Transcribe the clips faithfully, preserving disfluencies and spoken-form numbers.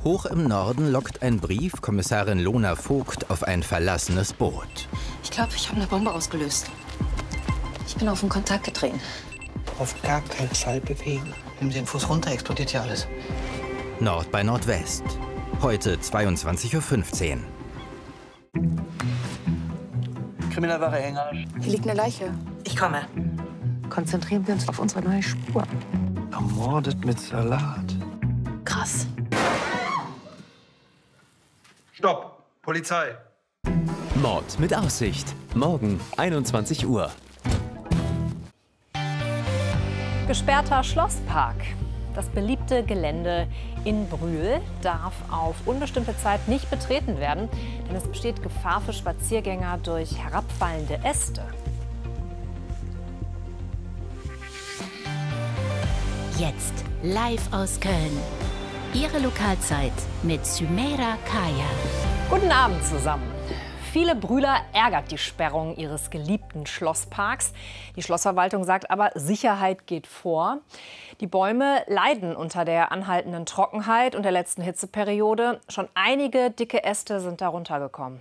Hoch im Norden lockt ein Brief Kommissarin Lona Vogt auf ein verlassenes Boot. Ich glaube, ich habe eine Bombe ausgelöst. Ich bin auf den Kontakt getreten. Auf gar keinen Fall bewegen. Nehmen Sie den Fuß runter, explodiert hier alles. Nord bei Nordwest. Heute zweiundzwanzig Uhr fünfzehn. Kriminalware Engage. Hier liegt eine Leiche. Ich komme. Konzentrieren wir uns auf unsere neue Spur. Ermordet mit Salat. Krass. Stopp! Polizei! Mord mit Aussicht. Morgen einundzwanzig Uhr. Gesperrter Schlosspark. Das beliebte Gelände in Brühl darf auf unbestimmte Zeit nicht betreten werden, denn es besteht Gefahr für Spaziergänger durch herabfallende Äste. Jetzt live aus Köln. Ihre Lokalzeit mit Sümeira Kaya. Guten Abend zusammen. Viele Brühler ärgert die Sperrung ihres geliebten Schlossparks. Die Schlossverwaltung sagt aber, Sicherheit geht vor. Die Bäume leiden unter der anhaltenden Trockenheit und der letzten Hitzeperiode. Schon einige dicke Äste sind darunter gekommen.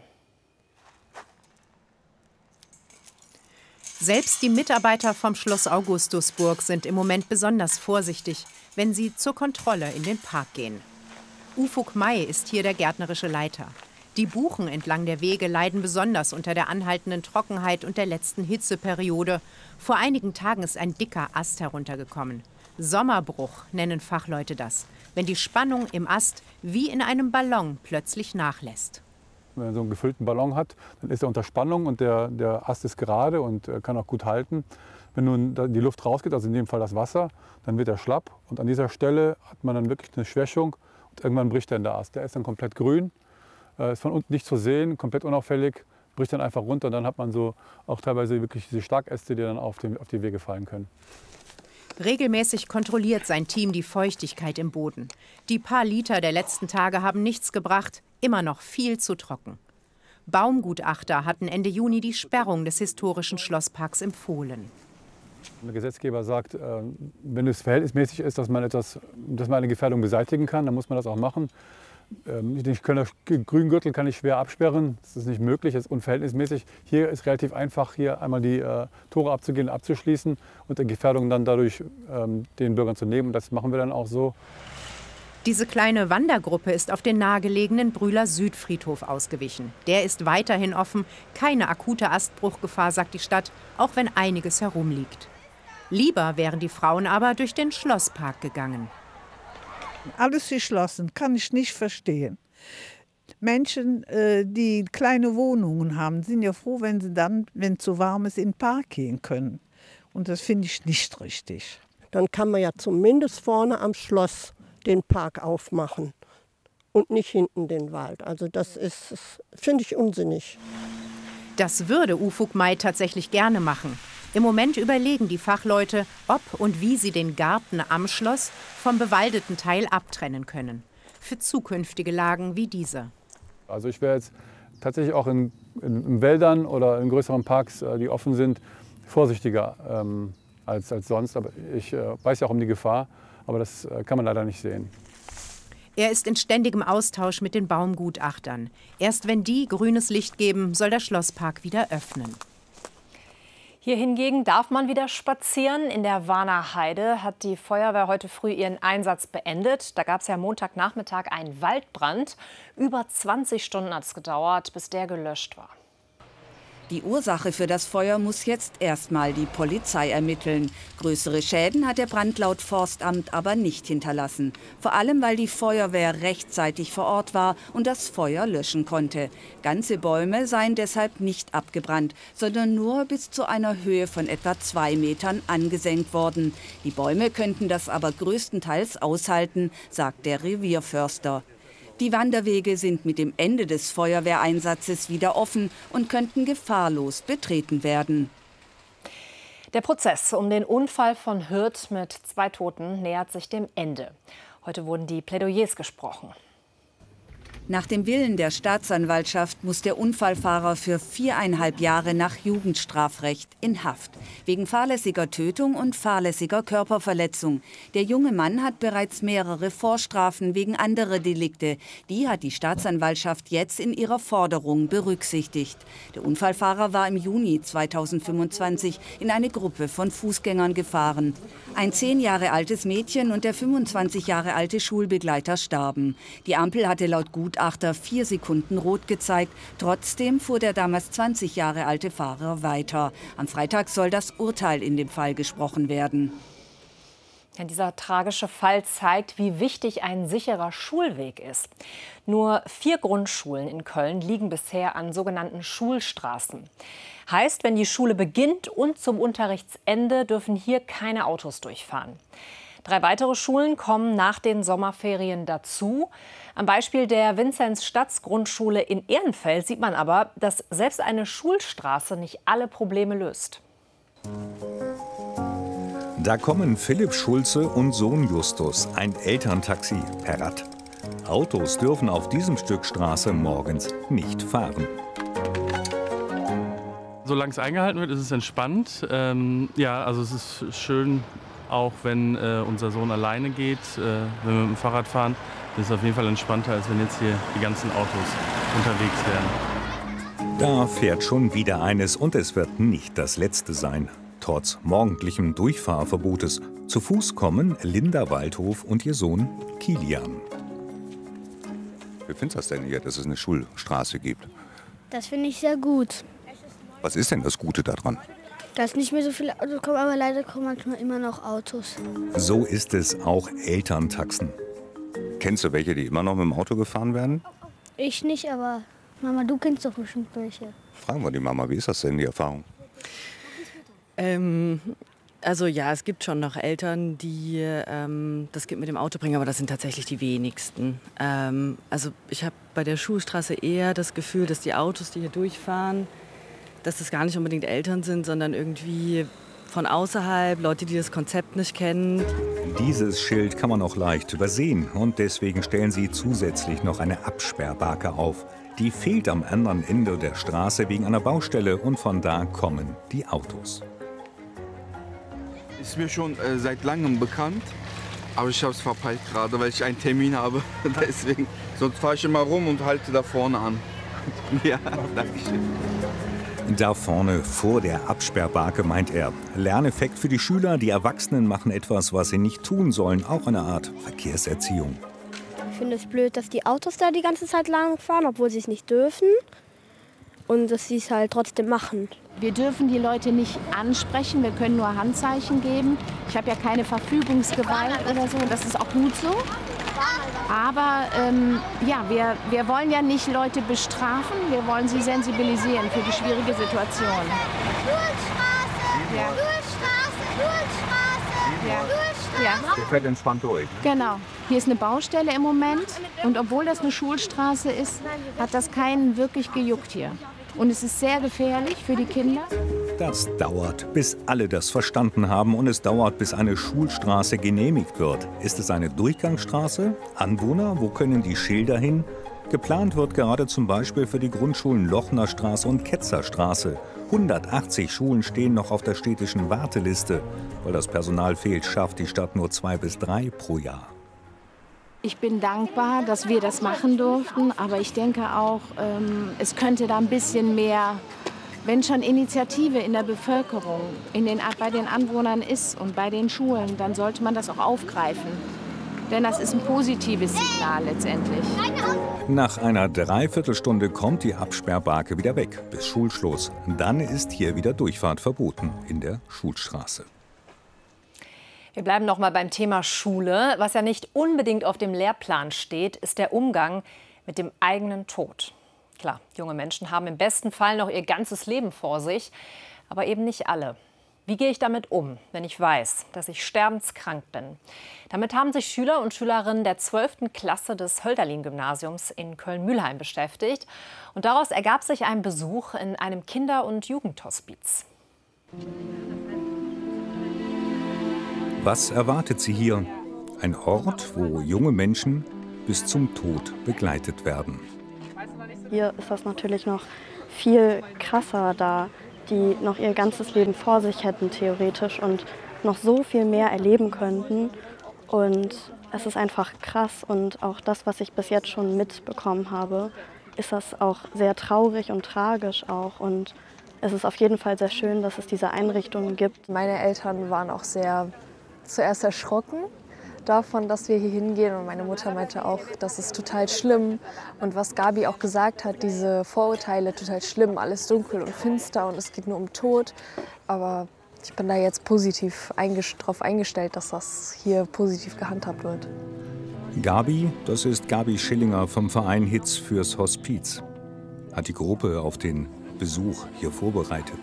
Selbst die Mitarbeiter vom Schloss Augustusburg sind im Moment besonders vorsichtig, wenn sie zur Kontrolle in den Park gehen. Ufuk May ist hier der gärtnerische Leiter. Die Buchen entlang der Wege leiden besonders unter der anhaltenden Trockenheit und der letzten Hitzeperiode. Vor einigen Tagen ist ein dicker Ast heruntergekommen. Sommerbruch nennen Fachleute das, wenn die Spannung im Ast wie in einem Ballon plötzlich nachlässt. Wenn man so einen gefüllten Ballon hat, dann ist er unter Spannung und der, der Ast ist gerade und kann auch gut halten. Wenn nun die Luft rausgeht, also in dem Fall das Wasser, dann wird er schlapp. Und an dieser Stelle hat man dann wirklich eine Schwächung und irgendwann bricht dann der Ast. Der ist dann komplett grün. Ist von unten nicht zu sehen, komplett unauffällig, bricht dann einfach runter. Dann hat man so auch teilweise wirklich diese Starkäste, die dann auf, den, auf die Wege fallen können. Regelmäßig kontrolliert sein Team die Feuchtigkeit im Boden. Die paar Liter der letzten Tage haben nichts gebracht, immer noch viel zu trocken. Baumgutachter hatten Ende Juni die Sperrung des historischen Schlossparks empfohlen. Der Gesetzgeber sagt, wenn es verhältnismäßig ist, dass man, etwas, dass man eine Gefährdung beseitigen kann, dann muss man das auch machen. Den Kölner Grüngürtel kann ich schwer absperren, das ist nicht möglich, das ist unverhältnismäßig. Hier ist relativ einfach, hier einmal die äh, Tore abzugehen, abzuschließen und die Gefährdung dann dadurch ähm, den Bürgern zu nehmen. Und das machen wir dann auch so. Diese kleine Wandergruppe ist auf den nahegelegenen Brühler Südfriedhof ausgewichen. Der ist weiterhin offen, keine akute Astbruchgefahr, sagt die Stadt, auch wenn einiges herumliegt. Lieber wären die Frauen aber durch den Schlosspark gegangen. Alles geschlossen, kann ich nicht verstehen. Menschen, die kleine Wohnungen haben, sind ja froh, wenn sie dann, wenn es so warm ist, in den Park gehen können. Und das finde ich nicht richtig. Dann kann man ja zumindest vorne am Schloss den Park aufmachen und nicht hinten den Wald. Also das ist, finde ich, unsinnig. Das würde Ufuk May tatsächlich gerne machen. Im Moment überlegen die Fachleute, ob und wie sie den Garten am Schloss vom bewaldeten Teil abtrennen können. Für zukünftige Lagen wie diese. Also ich wäre jetzt tatsächlich auch in, in, in Wäldern oder in größeren Parks, die offen sind, vorsichtiger ähm, als, als sonst. Aber ich äh, weiß ja auch um die Gefahr, aber das äh, kann man leider nicht sehen. Er ist in ständigem Austausch mit den Baumgutachtern. Erst wenn die grünes Licht geben, soll der Schlosspark wieder öffnen. Hier hingegen darf man wieder spazieren. In der Warner Heide hat die Feuerwehr heute früh ihren Einsatz beendet. Da gab es ja Montagnachmittag einen Waldbrand. Über zwanzig Stunden hat es gedauert, bis der gelöscht war. Die Ursache für das Feuer muss jetzt erstmal die Polizei ermitteln. Größere Schäden hat der Brand laut Forstamt aber nicht hinterlassen. Vor allem, weil die Feuerwehr rechtzeitig vor Ort war und das Feuer löschen konnte. Ganze Bäume seien deshalb nicht abgebrannt, sondern nur bis zu einer Höhe von etwa zwei Metern angesenkt worden. Die Bäume könnten das aber größtenteils aushalten, sagt der Revierförster. Die Wanderwege sind mit dem Ende des Feuerwehreinsatzes wieder offen und könnten gefahrlos betreten werden. Der Prozess um den Unfall von Hürth mit zwei Toten nähert sich dem Ende. Heute wurden die Plädoyers gesprochen. Nach dem Willen der Staatsanwaltschaft muss der Unfallfahrer für viereinhalb Jahre nach Jugendstrafrecht in Haft. Wegen fahrlässiger Tötung und fahrlässiger Körperverletzung. Der junge Mann hat bereits mehrere Vorstrafen wegen anderer Delikte. Die hat die Staatsanwaltschaft jetzt in ihrer Forderung berücksichtigt. Der Unfallfahrer war im Juni zweitausendfünfundzwanzig in eine Gruppe von Fußgängern gefahren. Ein zehn Jahre altes Mädchen und der fünfundzwanzig Jahre alte Schulbegleiter starben. Die Ampel hatte laut Gutachter vier Sekunden rot gezeigt. Trotzdem fuhr der damals zwanzig Jahre alte Fahrer weiter. Am Freitag soll das Urteil in dem Fall gesprochen werden. Ja, dieser tragische Fall zeigt, wie wichtig ein sicherer Schulweg ist. Nur vier Grundschulen in Köln liegen bisher an sogenannten Schulstraßen. Heißt, wenn die Schule beginnt und zum Unterrichtsende, dürfen hier keine Autos durchfahren. Drei weitere Schulen kommen nach den Sommerferien dazu. Am Beispiel der Vinzenz-Stadts-Grundschule in Ehrenfeld sieht man aber, dass selbst eine Schulstraße nicht alle Probleme löst. Da kommen Philipp Schulze und Sohn Justus, ein Elterntaxi, per Rad. Autos dürfen auf diesem Stück Straße morgens nicht fahren. Solange es eingehalten wird, ist es entspannt. Ähm, ja, also es ist schön, auch wenn äh, unser Sohn alleine geht, äh, wenn wir mit dem Fahrrad fahren. Das ist auf jeden Fall entspannter, als wenn jetzt hier die ganzen Autos unterwegs wären. Da fährt schon wieder eines und es wird nicht das letzte sein. Trotz morgendlichem Durchfahrverbotes. Zu Fuß kommen Linda Waldhof und ihr Sohn Kilian. Wie findest du das denn hier, dass es eine Schulstraße gibt? Das finde ich sehr gut. Was ist denn das Gute daran? Dass nicht mehr so viele Autos kommen, aber leider kommen manchmal immer noch Autos. So ist es auch Elterntaxen. Kennst du welche, die immer noch mit dem Auto gefahren werden? Ich nicht, aber Mama, du kennst doch bestimmt welche. Fragen wir die Mama, wie ist das denn, die Erfahrung? Ähm, also ja, es gibt schon noch Eltern, die ähm, das Kind mit dem Auto bringen, aber das sind tatsächlich die wenigsten. Ähm, also ich habe bei der Schulstraße eher das Gefühl, dass die Autos, die hier durchfahren, dass das gar nicht unbedingt Eltern sind, sondern irgendwie von außerhalb, Leute, die das Konzept nicht kennen. Dieses Schild kann man auch leicht übersehen und deswegen stellen sie zusätzlich noch eine Absperrbarke auf. Die fehlt am anderen Ende der Straße wegen einer Baustelle und von da kommen die Autos. Ist mir schon äh, seit langem bekannt, aber ich habe es verpeilt gerade, weil ich einen Termin habe. Deswegen, sonst fahre ich immer rum und halte da vorne an. Ja, danke schön. Da vorne vor der Absperrbarke, meint er. Lerneffekt für die Schüler, die Erwachsenen machen etwas, was sie nicht tun sollen. Auch eine Art Verkehrserziehung. Ich finde es blöd, dass die Autos da die ganze Zeit lang fahren, obwohl sie es nicht dürfen. Und dass sie es halt trotzdem machen. Wir dürfen die Leute nicht ansprechen, wir können nur Handzeichen geben. Ich habe ja keine Verfügungsgewalt oder so, das ist auch gut so. Aber ähm, ja, wir, wir wollen ja nicht Leute bestrafen, wir wollen sie sensibilisieren für die schwierige Situation. Schulstraße, ja. Schulstraße, Schulstraße, ja. Schulstraße. Ja. Der fährt entspannt durch. Genau. Hier ist eine Baustelle im Moment und obwohl das eine Schulstraße ist, hat das keinen wirklich gejuckt hier. Und es ist sehr gefährlich für die Kinder. Das dauert, bis alle das verstanden haben und es dauert, bis eine Schulstraße genehmigt wird. Ist es eine Durchgangsstraße? Anwohner? Wo können die Schilder hin? Geplant wird gerade zum Beispiel für die Grundschulen Lochnerstraße und Ketzerstraße. hundertachtzig Schulen stehen noch auf der städtischen Warteliste. Weil das Personal fehlt, schafft die Stadt nur zwei bis drei pro Jahr. Ich bin dankbar, dass wir das machen durften, aber ich denke auch, ähm, es könnte da ein bisschen mehr, wenn schon Initiative in der Bevölkerung, in den, bei den Anwohnern ist und bei den Schulen, dann sollte man das auch aufgreifen. Denn das ist ein positives Signal letztendlich. Nach einer Dreiviertelstunde kommt die Absperrbarke wieder weg, bis Schulschluss. Dann ist hier wieder Durchfahrt verboten in der Schulstraße. Wir bleiben noch mal beim Thema Schule. Was ja nicht unbedingt auf dem Lehrplan steht, ist der Umgang mit dem eigenen Tod. Klar, junge Menschen haben im besten Fall noch ihr ganzes Leben vor sich, aber eben nicht alle. Wie gehe ich damit um, wenn ich weiß, dass ich sterbenskrank bin? Damit haben sich Schüler und Schülerinnen der zwölften Klasse des Hölderlin-Gymnasiums in Köln-Mülheim beschäftigt. Und daraus ergab sich ein Besuch in einem Kinder- und Jugendhospiz. Was erwartet sie hier? Ein Ort, wo junge Menschen bis zum Tod begleitet werden. Hier ist das natürlich noch viel krasser, da die noch ihr ganzes Leben vor sich hätten, theoretisch, und noch so viel mehr erleben könnten. Und es ist einfach krass, und auch das, was ich bis jetzt schon mitbekommen habe, ist das auch sehr traurig und tragisch auch. Und es ist auf jeden Fall sehr schön, dass es diese Einrichtungen gibt. Meine Eltern waren auch sehr zuerst erschrocken davon, dass wir hier hingehen. Und meine Mutter meinte auch, das ist total schlimm. Und was Gabi auch gesagt hat, diese Vorurteile, total schlimm, alles dunkel und finster und es geht nur um Tod. Aber ich bin da jetzt positiv darauf eingestellt, dass das hier positiv gehandhabt wird. Gabi, das ist Gabi Schillinger vom Verein Hitz fürs Hospiz, hat die Gruppe auf den Besuch hier vorbereitet.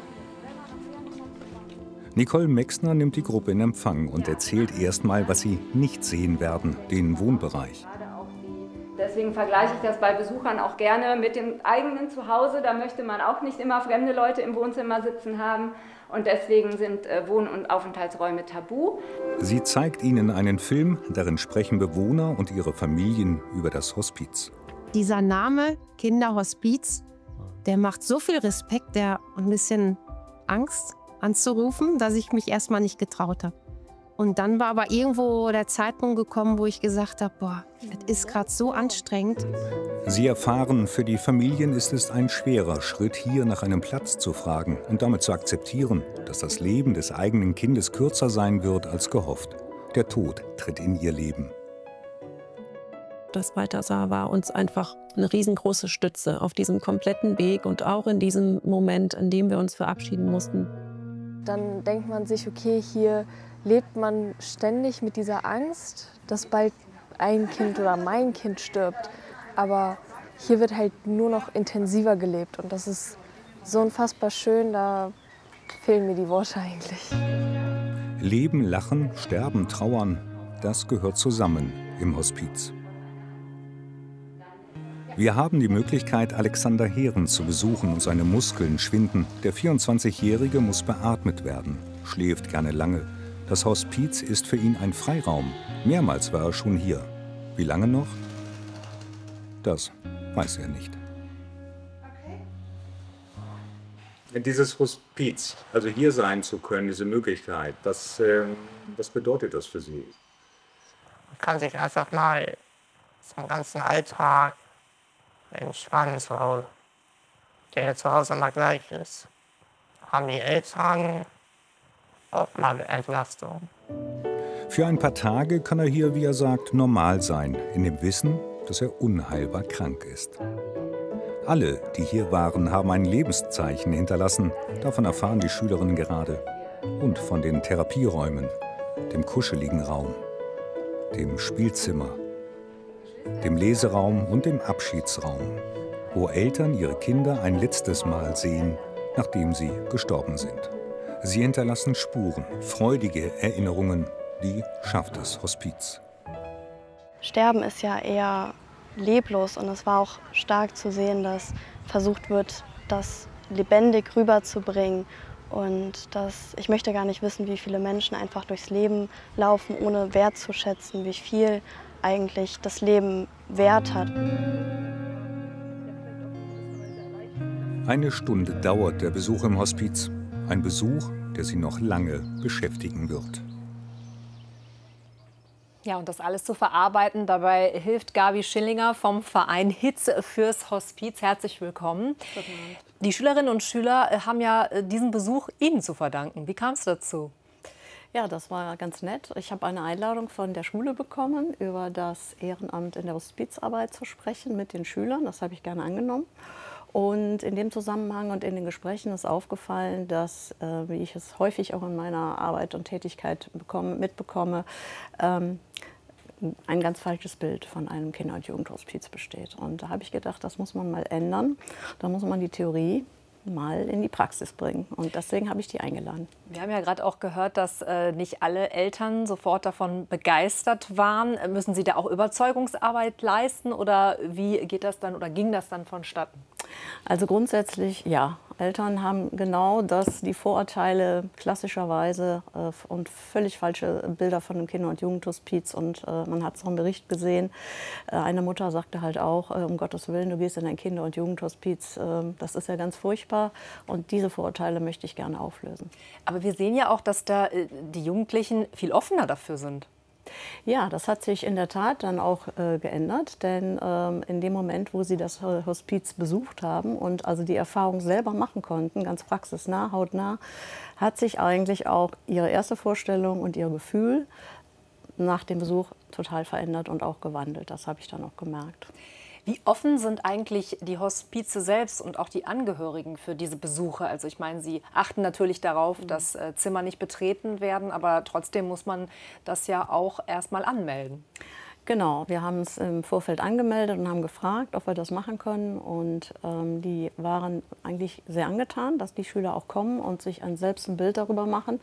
Nicole Mexner nimmt die Gruppe in Empfang und erzählt erstmal, was sie nicht sehen werden, den Wohnbereich. Deswegen vergleiche ich das bei Besuchern auch gerne mit dem eigenen Zuhause. Da möchte man auch nicht immer fremde Leute im Wohnzimmer sitzen haben. Und deswegen sind Wohn- und Aufenthaltsräume tabu. Sie zeigt ihnen einen Film, darin sprechen Bewohner und ihre Familien über das Hospiz. Dieser Name Kinderhospiz, der macht so viel Respekt, der ein bisschen Angst anzurufen, dass ich mich erstmal nicht getraut habe. Und dann war aber irgendwo der Zeitpunkt gekommen, wo ich gesagt habe, boah, das ist gerade so anstrengend. Sie erfahren, für die Familien ist es ein schwerer Schritt, hier nach einem Platz zu fragen und damit zu akzeptieren, dass das Leben des eigenen Kindes kürzer sein wird als gehofft. Der Tod tritt in ihr Leben. Das Weitersah war uns einfach eine riesengroße Stütze auf diesem kompletten Weg und auch in diesem Moment, in dem wir uns verabschieden mussten. Dann denkt man sich, okay, hier lebt man ständig mit dieser Angst, dass bald ein Kind oder mein Kind stirbt. Aber hier wird halt nur noch intensiver gelebt und das ist so unfassbar schön, da fehlen mir die Worte eigentlich. Leben, lachen, sterben, trauern, das gehört zusammen im Hospiz. Wir haben die Möglichkeit, Alexander Heeren zu besuchen und seine Muskeln schwinden. Der vierundzwanzigjährige muss beatmet werden, schläft gerne lange. Das Hospiz ist für ihn ein Freiraum. Mehrmals war er schon hier. Wie lange noch? Das weiß er nicht. Dieses Hospiz, also hier sein zu können, diese Möglichkeit, was, äh, was bedeutet das für Sie? Man kann sich einfach mal zum ganzen Alltag entspannen zu Hause, der zu Hause immer gleich ist. Haben die Eltern auch mal Entlastung. Für ein paar Tage kann er hier, wie er sagt, normal sein, in dem Wissen, dass er unheilbar krank ist. Alle, die hier waren, haben ein Lebenszeichen hinterlassen. Davon erfahren die Schülerinnen gerade. Und von den Therapieräumen, dem kuscheligen Raum, dem Spielzimmer, dem Leseraum und dem Abschiedsraum, wo Eltern ihre Kinder ein letztes Mal sehen, nachdem sie gestorben sind. Sie hinterlassen Spuren, freudige Erinnerungen, die schafft das Hospiz. Sterben ist ja eher leblos und es war auch stark zu sehen, dass versucht wird, das lebendig rüberzubringen. Und das, ich möchte gar nicht wissen, wie viele Menschen einfach durchs Leben laufen, ohne wertzuschätzen, wie viel eigentlich das Leben Wert hat. Eine Stunde dauert der Besuch im Hospiz. Ein Besuch, der sie noch lange beschäftigen wird. Ja, und das alles zu verarbeiten, dabei hilft Gabi Schillinger vom Verein Hitz fürs Hospiz. Herzlich willkommen. Die Schülerinnen und Schüler haben ja diesen Besuch Ihnen zu verdanken. Wie kam es dazu? Ja, das war ganz nett. Ich habe eine Einladung von der Schule bekommen, über das Ehrenamt in der Hospizarbeit zu sprechen mit den Schülern. Das habe ich gerne angenommen. Und in dem Zusammenhang und in den Gesprächen ist aufgefallen, dass, äh, wie ich es häufig auch in meiner Arbeit und Tätigkeit bekomme, mitbekomme, ähm, ein ganz falsches Bild von einem Kinder- und Jugendhospiz besteht. Und da habe ich gedacht, das muss man mal ändern. Da muss man die Theorie mal in die Praxis bringen. Und deswegen habe ich die eingeladen. Wir haben ja gerade auch gehört, dass äh, nicht alle Eltern sofort davon begeistert waren. Müssen Sie da auch Überzeugungsarbeit leisten oder wie geht das dann oder ging das dann vonstatten? Also grundsätzlich ja. Eltern haben genau das, die Vorurteile klassischerweise äh, und völlig falsche Bilder von dem Kinder- und Jugendhospiz. Und äh, man hat es auch im Bericht gesehen. Äh, eine Mutter sagte halt auch, äh, um Gottes Willen, du gehst in ein Kinder- und Jugendhospiz. Äh, das ist ja ganz furchtbar. Und diese Vorurteile möchte ich gerne auflösen. Aber wir sehen ja auch, dass da äh, die Jugendlichen viel offener dafür sind. Ja, das hat sich in der Tat dann auch äh, geändert, denn ähm, in dem Moment, wo sie das Hospiz besucht haben und also die Erfahrung selber machen konnten, ganz praxisnah, hautnah, hat sich eigentlich auch ihre erste Vorstellung und ihr Gefühl nach dem Besuch total verändert und auch gewandelt. Das habe ich dann auch gemerkt. Wie offen sind eigentlich die Hospize selbst und auch die Angehörigen für diese Besuche? Also ich meine, sie achten natürlich darauf, dass äh, Zimmer nicht betreten werden, aber trotzdem muss man das ja auch erst mal anmelden. Genau, wir haben es im Vorfeld angemeldet und haben gefragt, ob wir das machen können. Und ähm, die waren eigentlich sehr angetan, dass die Schüler auch kommen und sich ein, selbst ein Bild darüber machen.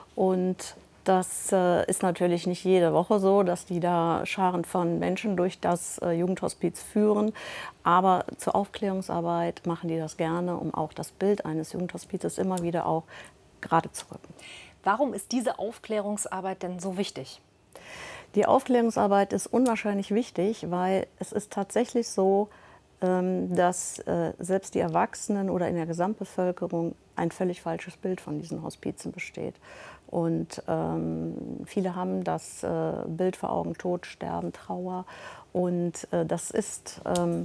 Und das äh, ist natürlich nicht jede Woche so, dass die da Scharen von Menschen durch das äh, Jugendhospiz führen. Aber zur Aufklärungsarbeit machen die das gerne, um auch das Bild eines Jugendhospizes immer wieder auch gerade zu rücken. Warum ist diese Aufklärungsarbeit denn so wichtig? Die Aufklärungsarbeit ist unwahrscheinlich wichtig, weil es ist tatsächlich so, ähm, dass äh, selbst die Erwachsenen oder in der Gesamtbevölkerung ein völlig falsches Bild von diesen Hospizen besteht. Und ähm, viele haben das äh, Bild vor Augen, Tod, Sterben, Trauer. Und äh, das ist ähm,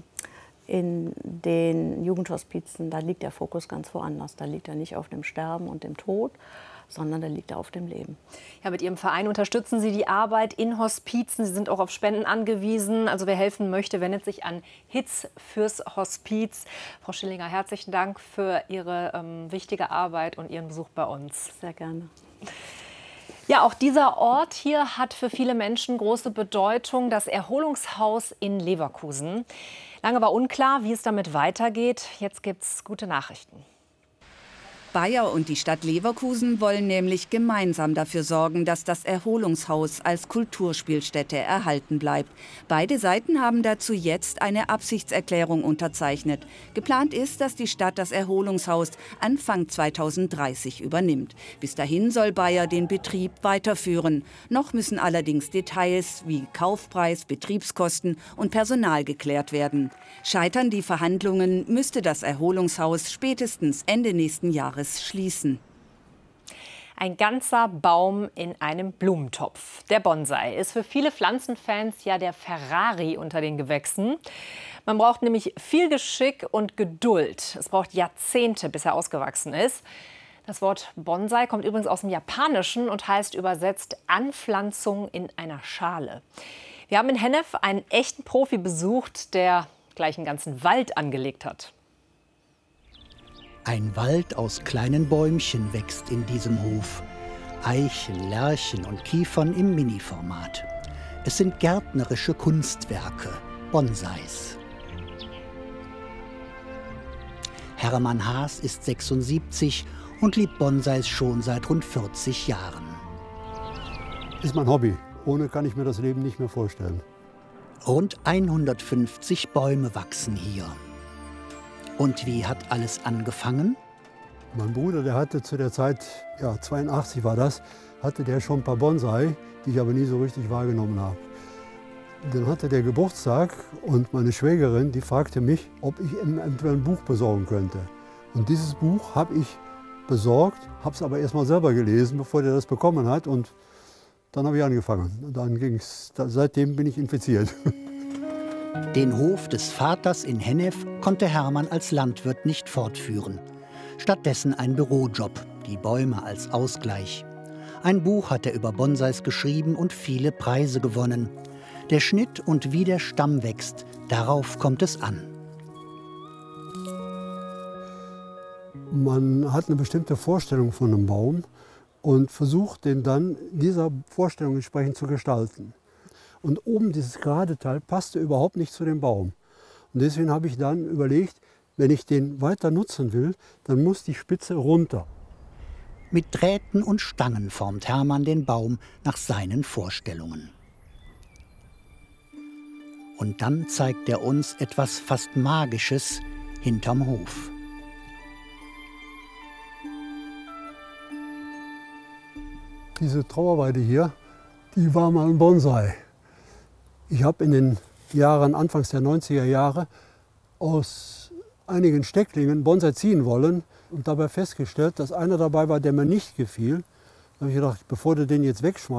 in den Jugendhospizen, da liegt der Fokus ganz woanders. Da liegt er nicht auf dem Sterben und dem Tod, sondern da liegt er auf dem Leben. Ja, mit Ihrem Verein unterstützen Sie die Arbeit in Hospizen. Sie sind auch auf Spenden angewiesen. Also wer helfen möchte, wendet sich an Hitz fürs Hospiz. Frau Schillinger, herzlichen Dank für Ihre ähm, wichtige Arbeit und Ihren Besuch bei uns. Sehr gerne. Ja, auch dieser Ort hier hat für viele Menschen große Bedeutung, das Erholungshaus in Leverkusen. Lange war unklar, wie es damit weitergeht. Jetzt gibt's gute Nachrichten. Bayer und die Stadt Leverkusen wollen nämlich gemeinsam dafür sorgen, dass das Erholungshaus als Kulturspielstätte erhalten bleibt. Beide Seiten haben dazu jetzt eine Absichtserklärung unterzeichnet. Geplant ist, dass die Stadt das Erholungshaus Anfang zweitausenddreißig übernimmt. Bis dahin soll Bayer den Betrieb weiterführen. Noch müssen allerdings Details wie Kaufpreis, Betriebskosten und Personal geklärt werden. Scheitern die Verhandlungen, müsste das Erholungshaus spätestens Ende nächsten Jahres schließen. Ein ganzer Baum in einem Blumentopf. Der Bonsai ist für viele Pflanzenfans ja der Ferrari unter den Gewächsen. Man braucht nämlich viel Geschick und Geduld. Es braucht Jahrzehnte, bis er ausgewachsen ist. Das Wort Bonsai kommt übrigens aus dem Japanischen und heißt übersetzt Anpflanzung in einer Schale. Wir haben in Hennef einen echten Profi besucht, der gleich einen ganzen Wald angelegt hat. Ein Wald aus kleinen Bäumchen wächst in diesem Hof. Eichen, Lärchen und Kiefern im Mini-Format. Es sind gärtnerische Kunstwerke, Bonsais. Hermann Haas ist sechsundsiebzig und liebt Bonsais schon seit rund vierzig Jahren. Das ist mein Hobby. Ohne kann ich mir das Leben nicht mehr vorstellen. Rund hundertfünfzig Bäume wachsen hier. Und wie hat alles angefangen? Mein Bruder, der hatte zu der Zeit, ja zweiundachtzig war das, hatte der schon ein paar Bonsai, die ich aber nie so richtig wahrgenommen habe. Dann hatte der Geburtstag und meine Schwägerin, die fragte mich, ob ich ihm eventuell ein Buch besorgen könnte. Und dieses Buch habe ich besorgt, habe es aber erst mal selber gelesen, bevor der das bekommen hat. Und dann habe ich angefangen. Und dann ging's, seitdem bin ich infiziert. Den Hof des Vaters in Hennef konnte Hermann als Landwirt nicht fortführen. Stattdessen ein Bürojob, die Bäume als Ausgleich. Ein Buch hat er über Bonsais geschrieben und viele Preise gewonnen. Der Schnitt und wie der Stamm wächst, darauf kommt es an. Man hat eine bestimmte Vorstellung von einem Baum und versucht, den dann dieser Vorstellung entsprechend zu gestalten. Und oben dieses gerade Teil passte überhaupt nicht zu dem Baum. Und deswegen habe ich dann überlegt, wenn ich den weiter nutzen will, dann muss die Spitze runter. Mit Drähten und Stangen formt Hermann den Baum nach seinen Vorstellungen. Und dann zeigt er uns etwas fast Magisches, hinterm Hof. Diese Trauerweide hier, die war mal ein Bonsai. Ich habe in den Jahren, anfangs der neunziger Jahre, aus einigen Stecklingen Bonsai ziehen wollen und dabei festgestellt, dass einer dabei war, der mir nicht gefiel. Da habe ich gedacht, bevor du den jetzt wegschmeißt,